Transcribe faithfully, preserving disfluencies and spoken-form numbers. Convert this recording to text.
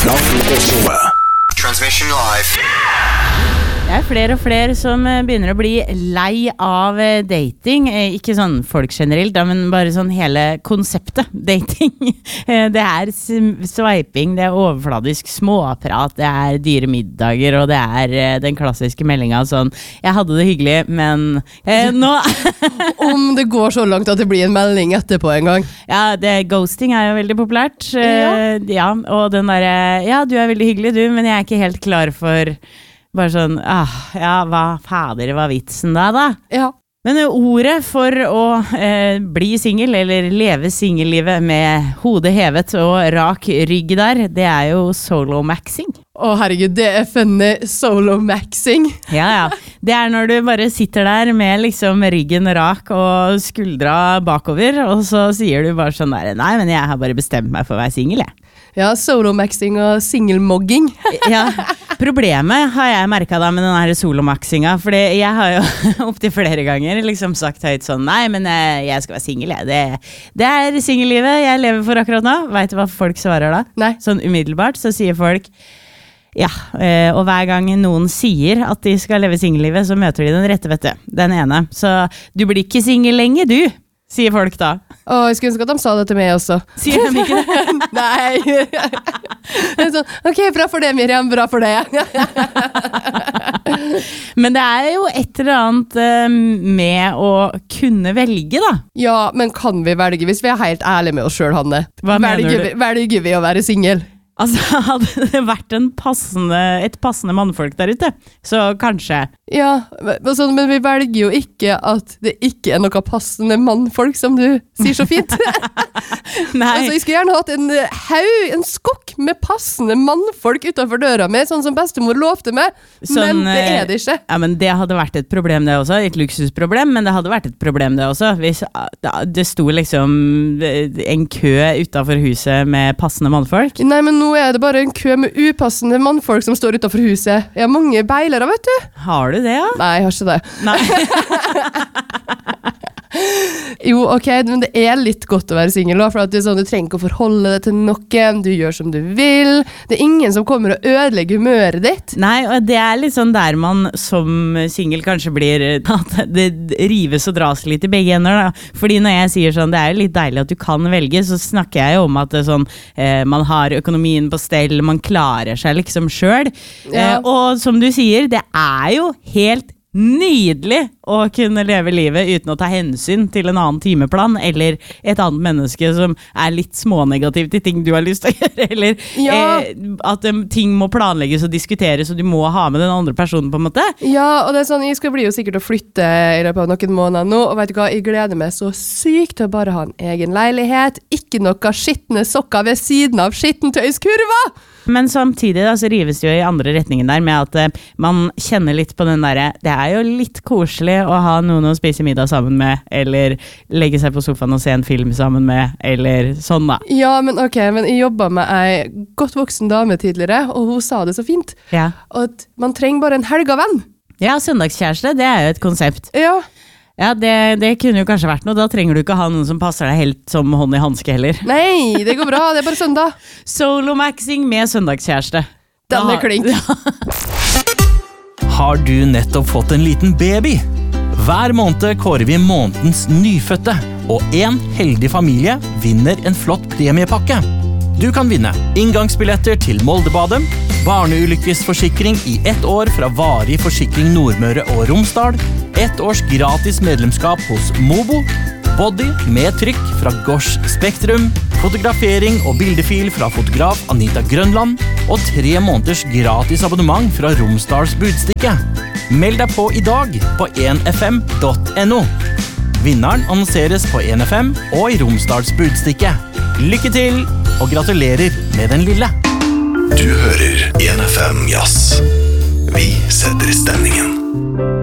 Fra frokostshowet. Transmission live. Det er flere og flere som begynner å bli lei av dating. Ikke sånn folk generelt, men bare sånn hele konseptet dating. Det er swiping, det er overfladisk småprat, det er dyre middager, og det er den klassiske meldingen sånn, jeg hadde det hyggelig, men eh, nå... Om det går så langt at det blir en melding etterpå en gang. Ja, det, ghosting er jo veldig populært. Ja. Ja, og den der, ja, du er veldig hyggelig du, men jeg er ikke helt klar for... Bare sånn, ah, ja, hva fader var vitsen da da? Ja. Men ordet for å eh, bli single, eller leve singellivet med hodet hevet og rak rygg der, det er jo solo-maxing. Å herregud, det er funny solo-maxing. Ja, ja. Det er når du bare sitter der med liksom ryggen rak og skuldra bakover, og så sier du bare sånn der, nei, men jeg har bare bestemt meg for å være single, jeg. Ja, solo-maxing og single-mogging. Ja, problemet har jeg merket da med den her solo-maxinga, for jeg har jo opptil flere ganger liksom sagt høyt sånn, nei, men jeg skal være single, jeg. Det, det er singellivet jeg lever for akkurat nå. Vet du hva folk svarer da? Nei. Sånn umiddelbart så sier folk, ja, og hver gang noen sier at de skal leve singellivet, så møter de den rette, vet du, den ene. Så du blir ikke single lenge, du, sier folk da. Å, jeg skulle ønske at de sa det til meg også. Sier de ikke det? Nei. Det er sånn, ok, bra for det, Miriam, bra for det. Men det er jo et eller annet uh, med å kunne velge da. Ja, men kan vi velge, hvis vi er helt ærlige med oss selv, Hanne? Hva mener velger, du? Velger vi å være single? Altså, hadde det vært en passende, et passende mannfolk der ute, så kanskje. Ja, men, sånn, men vi velger jo ikke at det ikke er noe passende mannfolk, som du sier så fint. Nei. Altså, jeg skulle gjerne hatt en haug, en skokk med passende mannfolk utenfor døra med, sånn som bestemor lovte meg, sånn, men det er det ikke. Ja, men det hadde vært et problem det også, et luksusproblem, men det hadde vært et problem det også, hvis det sto liksom en kø utenfor huset med passende mannfolk. Nei, men nå er det bare en kø med upassende mannfolk som står utenfor huset. Jeg har mange beilere, vet du. Har du det, ja? Nei, jeg har ikke det. Nei. Jo, ok, men det er litt godt å være single, for at det er sånn, du trenger ikke å forholde deg til noen, du gjør som du vil, det er ingen som kommer og ødelegger humøret ditt. Nei, og det er litt sånn der man som single kanskje blir, at det rives og dras litt i begge ender da. Fordi når jeg sier sånn, det er jo litt deilig at du kan velge, så snakker jeg jo om at det er sånn, eh, man har økonomien på stell, man klarer seg liksom selv. Ja. Eh, og som du sier, det er jo helt nydelig å kunne leve livet uten å ta hensyn til en annen timeplan eller et annet menneske som er litt smånegativ til ting du har lyst til å gjøre, eller Ja. eh, at um, ting må planlegges og diskuteres og du må ha med den andre personen på en måte. Ja, og det er sånn, jeg skal bli jo sikkert å flytte i løpet av noen måneder nå, og vet du hva, jeg gleder meg så sykt til å bare ha en egen leilighet, ikke noe skittende sokker ved siden av skittentøyskurva! Men samtidig da, så rives det jo i andre retningen der med at eh, man kjenner litt på den der, det er jo litt koselig å ha noen å spise middag sammen med, eller legge seg på sofaen og se en film sammen med, eller sånn da. Ja, men ok, men jeg jobbet med ei godt voksen dame tidligere, og hun sa det så fint, Ja, at man trenger bare en helgavenn. ja søndagskjæreste, det er jo et konsept. Ja, Ja, det, det kunne jo kanskje vært noe, da trenger du ikke ha noen som passer deg helt som hånd i handske heller. nei, det går bra, det er bare søndag. Solo-maxing med søndagskjæreste. Den Da- er klink. Har du nettopp fått en liten baby? Hver måned kårer vi månedens nyfødte, og en heldig familie vinner en flott premiepakke. Du kan vinne inngangsbilletter til Moldebadet, barneulykkesforsikring i ett år fra Varig Forsikring Nordmøre og Romsdal, ett års gratis medlemskap hos Mobo, body med trykk fra Gosh Spektrum, fotografering og bildefil fra fotograf Anita Grønland, og tre måneders gratis abonnement fra Romsdals Budstikke. Meld deg på i dag på en f m punktum n o. Vinneren annonseres på en f m og i Romsdals Budstikke. Lykke til, og gratulerer med den lille. Du hører en F M Jazz. Vi setter stemningen.